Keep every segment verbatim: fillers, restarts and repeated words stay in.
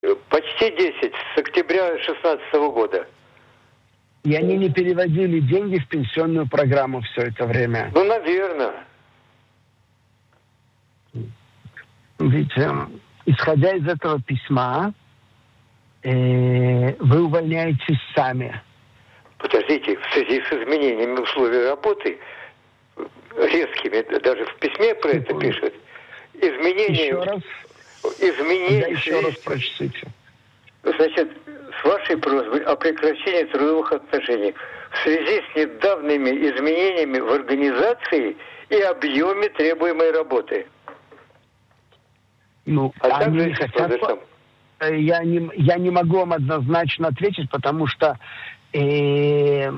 Почти десять, с октября шестнадцатого года. И они не переводили деньги в пенсионную программу все это время? Ну, наверное. Ведь, э, исходя из этого письма, э, вы увольняетесь сами. Подождите, в связи с изменениями условий работы, резкими, даже в письме про это пишут, изменения... Еще раз, изменения... да, еще раз прочтите. Значит, с вашей просьбой о прекращении трудовых отношений в связи с недавними изменениями в организации и объеме требуемой работы. Ну, а они также не хотят... Там. Я не, я не могу вам однозначно ответить, потому что э,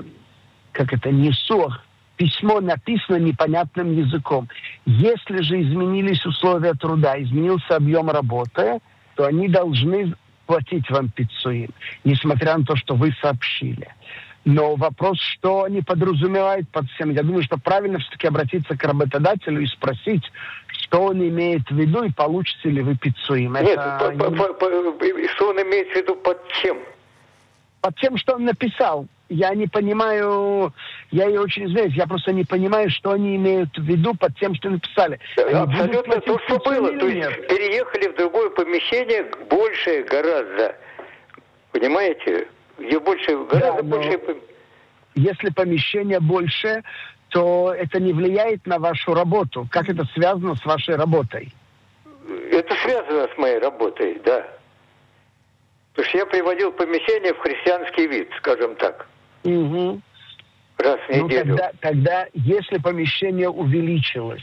как это, несу, письмо написано непонятным языком. Если же изменились условия труда, изменился объем работы, то они должны платить вам пиццуим, несмотря на то, что вы сообщили. Но вопрос, что они подразумевают под всем, я думаю, что правильно все-таки обратиться к работодателю и спросить, что он имеет в виду и получите ли вы пиццуим. Нет, Это... по, по, по, что он имеет в виду под чем? Под тем, что он написал. Я не понимаю, я и очень извиняюсь, я просто не понимаю, что они имеют в виду под тем, что написали. Они абсолютно то, что было. То есть нет? Переехали в другое помещение, большее гораздо. Понимаете? Где больше, гораздо да, больше... Если помещение больше, то это не влияет на вашу работу. Как это связано с вашей работой? Это связано с моей работой, да. Потому что я приводил помещение в христианский вид, скажем так. Угу. Раз в неделю. Ну, тогда, тогда, если помещение увеличилось,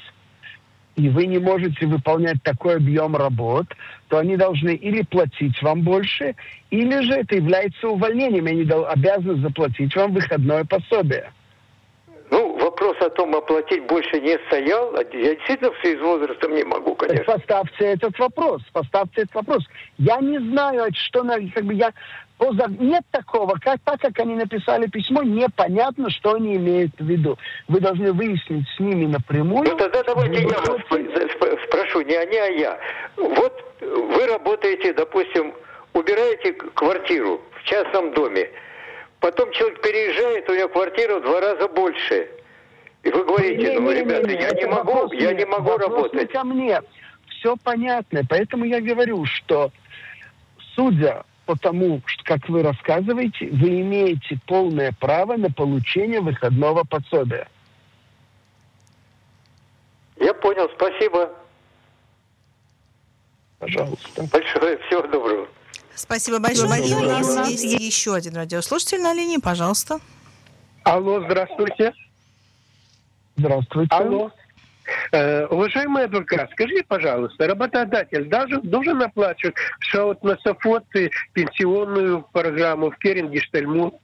и вы не можете выполнять такой объем работ, то они должны или платить вам больше, или же это является увольнением, и они обязаны заплатить вам выходное пособие. Ну, вопрос о том, оплатить больше не стоял. Я действительно в связи с возрастом не могу, конечно. Так поставьте этот вопрос, поставьте этот вопрос. Я не знаю, что, как бы я... Нет такого, как, так как они написали письмо, непонятно, что они имеют в виду. Вы должны выяснить с ними напрямую. Ну тогда давайте я вас спрошу, не они, а я. Вот вы работаете, допустим, убираете квартиру в частном доме. Потом человек переезжает, у него квартира в два раза больше. И вы говорите, не, ну, не, ребята, не, не, я не могу, я не могу работать. Ко мне. Все понятно. Поэтому я говорю, что судя по тому, что, как вы рассказываете, вы имеете полное право на получение выходного пособия. Я понял, спасибо. Пожалуйста. Большое, всего доброго. Спасибо большое. И у нас есть еще один радиослушатель на линии, пожалуйста. Алло, здравствуйте. Здравствуйте. Алло. Э, уважаемый адвокат, скажите, пожалуйста, работодатель должен, должен оплачивать шаут на софот и пенсионную программу в Керингештальмут?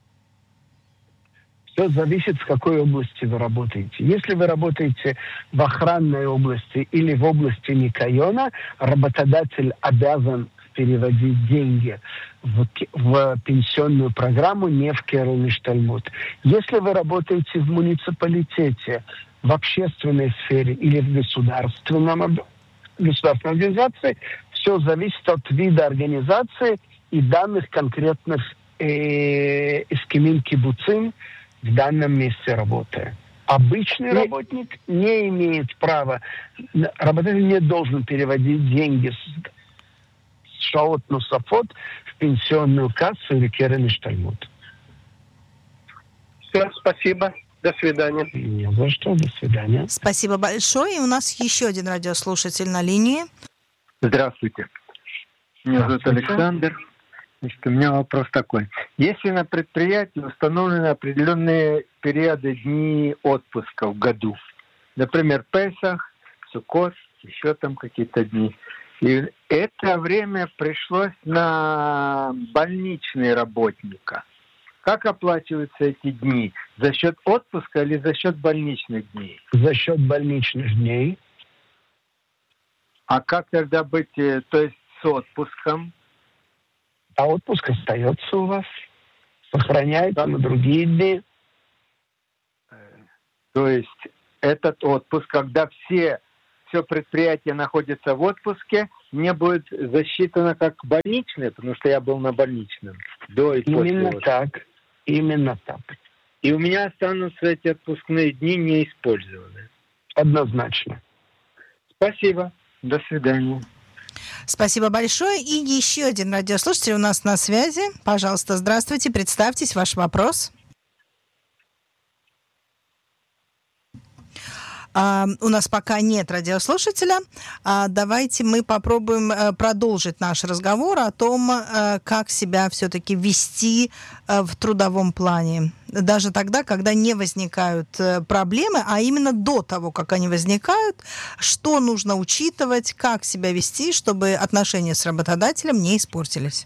Все зависит, в какой области вы работаете. Если вы работаете в охранной области или в области Никайона, работодатель обязан переводить деньги в, в пенсионную программу, не в Керингештальмут. Если вы работаете в муниципалитете, в общественной сфере или в государственном, государственной организации, все зависит от вида организации и данных конкретных э, эскимин кибуцим в данном месте работы. Обычный не, работник не имеет права, работодатель не должен переводить деньги с, с шаот носафот в пенсионную кассу или Керингештальмут. Все, спасибо. До свидания. Не за что, до свидания. Спасибо большое. И у нас еще один радиослушатель на линии. Здравствуйте. Меня зовут Александр. Значит, у меня вопрос такой. Если на предприятии установлены определенные периоды дней отпуска в году, например, Песах, Суккот, еще там какие-то дни, и это время пришлось на больничный работника, как оплачиваются эти дни? За счет отпуска или за счет больничных дней? За счет больничных дней. А как тогда быть, то есть с отпуском? А отпуск остается у вас. Сохраняется на другие дни. То есть этот отпуск, когда все, все предприятия находятся в отпуске, мне будет засчитано как больничный, потому что я был на больничном до и после. Именно так. Именно так. И у меня останутся эти отпускные дни неиспользованные. Однозначно. Спасибо. До свидания. Спасибо большое. И еще один радиослушатель у нас на связи. Пожалуйста, здравствуйте. Представьтесь, ваш вопрос. Uh, у нас пока нет радиослушателя. Uh, давайте мы попробуем uh, продолжить наш разговор о том, uh, как себя все-таки вести uh, в трудовом плане. Даже тогда, когда не возникают uh, проблемы, а именно до того, как они возникают, что нужно учитывать, как себя вести, чтобы отношения с работодателем не испортились.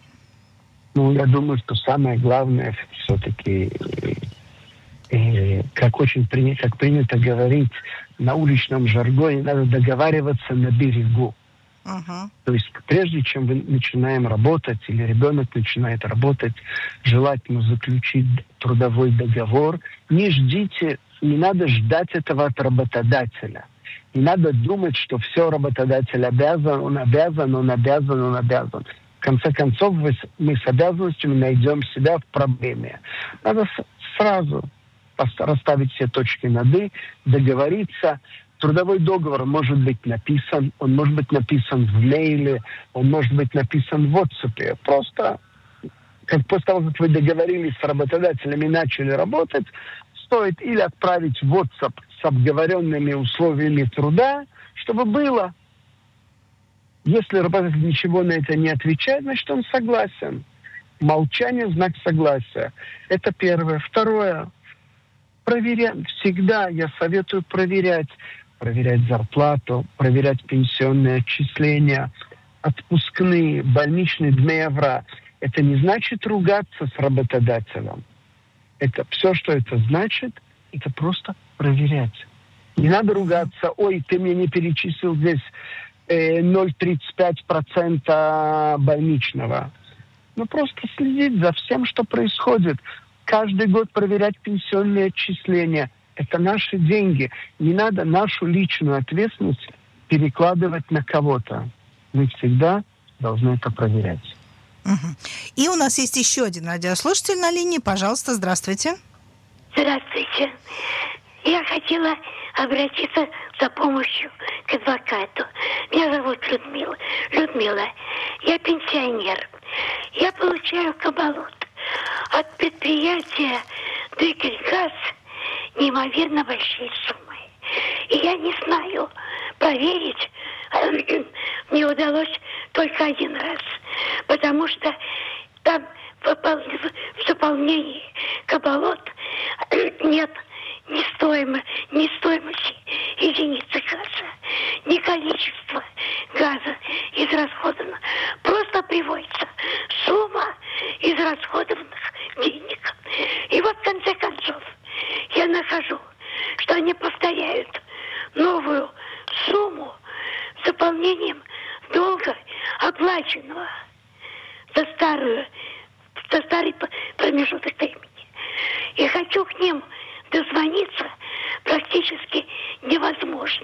Ну, я думаю, что самое главное все-таки... И, как очень принято, как принято говорить на уличном жаргоне, надо договариваться на берегу. Uh-huh. То есть прежде чем вы начинаем работать или ребенок начинает работать, желательно заключить трудовой договор. Не ждите, не надо ждать этого от работодателя. Не надо думать, что все работодатель обязан, он обязан, он обязан, он обязан. В конце концов, мы, мы с обязанностями найдем себя в проблеме. Надо с, сразу расставить все точки над «и», договориться. Трудовой договор может быть написан, он может быть написан в мейле, он может быть написан в WhatsApp. Просто, как после того, как вы договорились с работодателями и начали работать, стоит или отправить в WhatsApp с обговоренными условиями труда, чтобы было. Если работодатель ничего на это не отвечает, значит, он согласен. Молчание – знак согласия. Это первое. Второе. Проверять. Всегда я советую проверять. Проверять зарплату, проверять пенсионные отчисления, отпускные, больничные дмеевра. Это не значит ругаться с работодателем. Это все, что это значит, это просто проверять. Не надо ругаться. Ой, ты мне не перечислил здесь э, ноль целых тридцать пять сотых процента больничного. Ну, просто следить за всем, что происходит. Каждый год проверять пенсионные отчисления. Это наши деньги. Не надо нашу личную ответственность перекладывать на кого-то. Мы всегда должны это проверять. Угу. И у нас есть еще один радиослушатель на линии. Пожалуйста, здравствуйте. Здравствуйте. Я хотела обратиться за помощью к адвокату. Меня зовут Людмила. Людмила, я пенсионер. Я получаю кабалот от предприятия «Декельгаз» неимоверно большие суммы. И я не знаю, проверить мне удалось только один раз, потому что там в заполнении кабалот нет ни стоимости, ни стоимости единицы газа, ни количества газа израсходовано. Просто приводится сумма израсходованных денег. И вот в конце концов я нахожу, что они повторяют новую сумму с заполнением долга, оплаченного за старую, за старый промежуток времени. И хочу к ним дозвониться практически невозможно.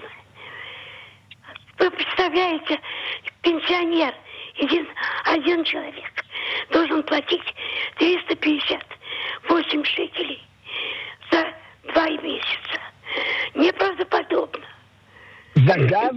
Вы представляете, пенсионер, один, один человек должен платить триста пятьдесят восемь шекелей за два месяца. Неправдоподобно. За газ?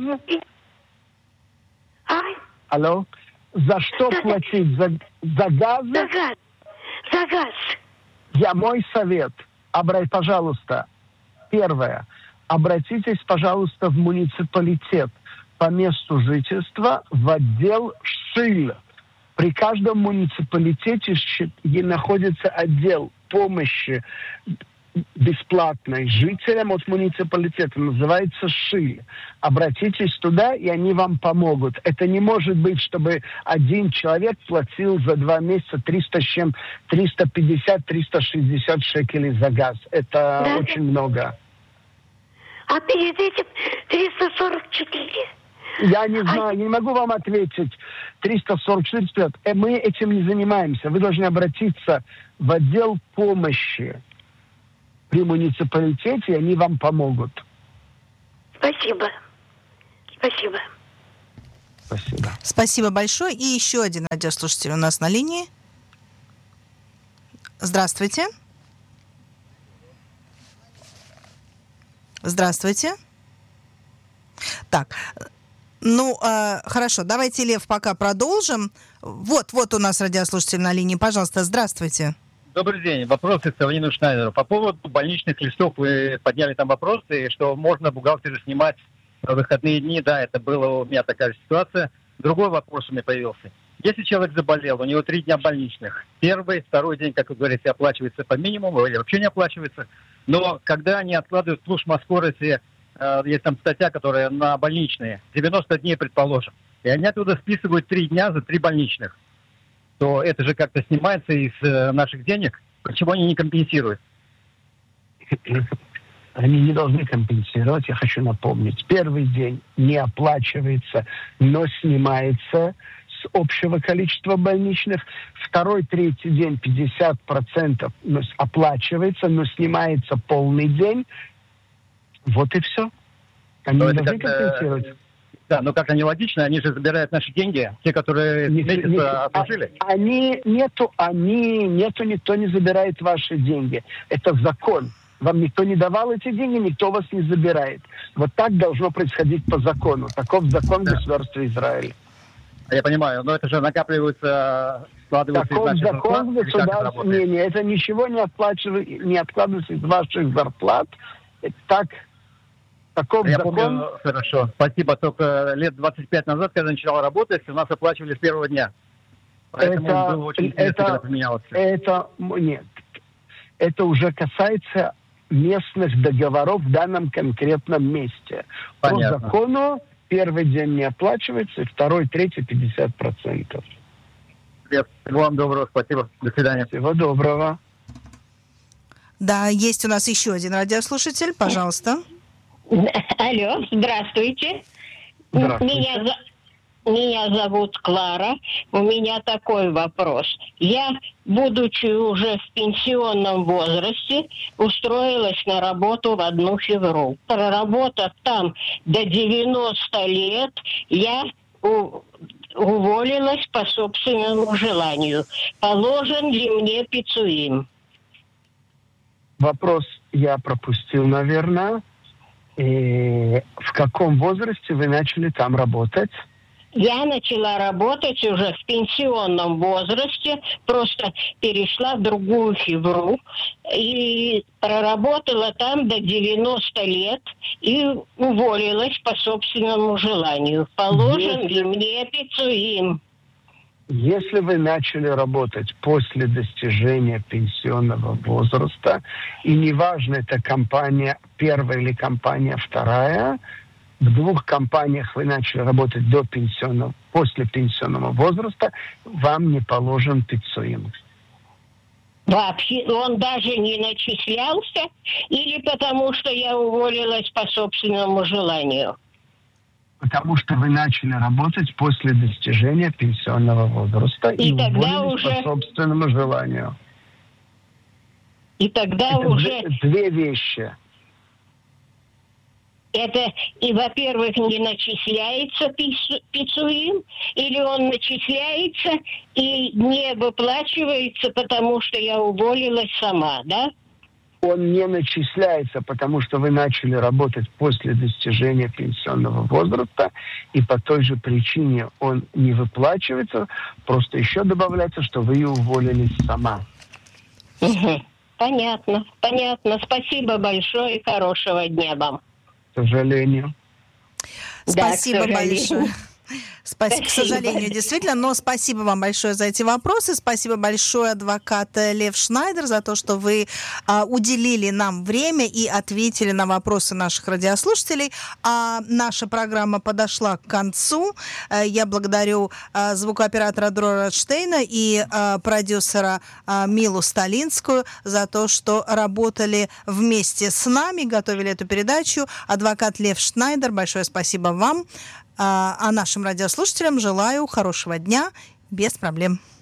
А? Алло? За что за, платить? За, за газ? За газ. За газ. Я мой совет. Обрай, пожалуйста, первое. Обратитесь, пожалуйста, в муниципалитет по месту жительства в отдел ШИЛ. При каждом муниципалитете находится отдел помощи бесплатной жителям от муниципалитета. Называется ШИЛ. Обратитесь туда, и они вам помогут. Это не может быть, чтобы один человек платил за два месяца триста с чем, триста пятьдесят - триста шестьдесят шекелей за газ. Это да, очень много. А перед этим триста сорок четыре. Я не знаю, а... я не могу вам ответить. триста сорок четыре. Мы этим не занимаемся. Вы должны обратиться в отдел помощи при муниципалитете, и они вам помогут. Спасибо. Спасибо. Спасибо. Спасибо большое. И еще один радиослушатель у нас на линии. Здравствуйте. Здравствуйте. Так, ну, э, хорошо, давайте, Лев, пока продолжим. Вот, вот у нас радиослушатель на линии. Пожалуйста, здравствуйте. Добрый день. Вопрос к Савонину Шнайдеру. По поводу больничных листов вы подняли там вопросы, что можно бухгалтеру снимать в выходные дни. Да, это была у меня такая ситуация. Другой вопрос у меня появился. Если человек заболел, у него три дня больничных. Первый, второй день, как вы говорите, оплачивается по минимуму или вообще не оплачивается. Но когда они откладывают службу скорости, э, есть там статья, которая на больничные, девяносто дней, предположим, и они оттуда списывают три дня за три больничных, то это же как-то снимается из э, наших денег. Почему они не компенсируют? Они не должны компенсировать, я хочу напомнить. Первый день не оплачивается, но снимается с общего количества больничных. Второй, третий день пятьдесят процентов оплачивается, но снимается полный день. Вот и все. Они Но не это должны как-то... компенсировать. Да, но как-то нелогично, они же забирают наши деньги, те, которые Не- месяц не- отслужили. а- Они, нету, они, нету, никто не забирает ваши деньги. Это закон. Вам никто не давал эти деньги, никто вас не забирает. Вот так должно происходить по закону. Таков закон Да. государства Израиль. Я понимаю, но это же накапливается, складывается Таков из наших закон зарплат, или как это государства. работает? Не, не, это ничего не, отплачивает, не откладывается из ваших зарплат. Это так, таков Я закон. помню хорошо. Спасибо. Только лет двадцать пять назад, когда я начинал работать, у нас оплачивали с первого дня. Поэтому Это- было очень интересно, это- когда поменялось. Это, м, нет, это уже касается местных договоров в данном конкретном месте. Понятно. По закону первый день не оплачивается, и второй, третий пятьдесят процентов. Всего вам доброго, спасибо. До свидания. Всего доброго. Да, есть у нас еще один радиослушатель. Пожалуйста. Алло, здравствуйте. Здравствуйте. Меня, за- меня зовут Клара. У меня такой вопрос. Я, будучи уже в пенсионном возрасте, устроилась на работу в одну фирму. Проработав там до девяноста лет, я у- уволилась по собственному желанию. Положен ли мне пицуим? Вопрос я пропустил, наверное. И в каком возрасте вы начали там работать? Я начала работать уже в пенсионном возрасте, просто перешла в другую фирму и проработала там до девяноста лет и уволилась по собственному желанию. Положен Если- ли мне пицуим? Если вы начали работать после достижения пенсионного возраста, и неважно, это компания первая или компания вторая, в двух компаниях вы начали работать до пенсионного, после пенсионного возраста, вам не положен пицуим. Вообще он даже не начислялся или потому что я уволилась по собственному желанию? Потому что вы начали работать после достижения пенсионного возраста и, И тогда уволились уже- по собственному желанию. И тогда Это уже... две, две вещи. Это, и, во-первых, не начисляется пис- пицуим, или он начисляется и не выплачивается, потому что я уволилась сама, да? Он не начисляется, потому что вы начали работать после достижения пенсионного возраста, и по той же причине он не выплачивается, просто еще добавляется, что вы уволились сама. Угу. Понятно, понятно. Спасибо большое и хорошего дня вам. К сожалению. Да, Спасибо к сожалению. большое. Спасибо, к Спасибо. сожалению, действительно, но спасибо вам большое за эти вопросы. Спасибо большое, адвокат Лев Шнайдер, за то, что вы а, уделили нам время и ответили на вопросы наших радиослушателей. А наша программа подошла к концу. А, я благодарю а, звукооператора Дрора Радштейна и а, продюсера а, Милу Сталинскую за то, что работали вместе с нами, готовили эту передачу. Адвокат Лев Шнайдер, большое спасибо вам. А нашим радиослушателям желаю хорошего дня без проблем.